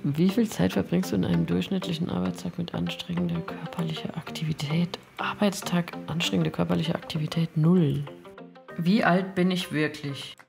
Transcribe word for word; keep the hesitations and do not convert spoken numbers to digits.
Wie viel Zeit verbringst du in einem durchschnittlichen Arbeitstag mit anstrengender körperlicher Aktivität? Arbeitstag, anstrengende körperliche Aktivität null. Wie alt bin ich wirklich?